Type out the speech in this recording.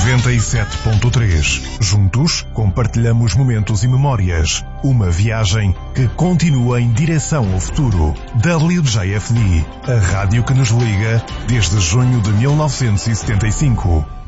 97.3. Juntos, compartilhamos momentos e memórias. Uma viagem que continua em direção ao futuro. WJFD, a rádio que nos liga desde junho de 1975.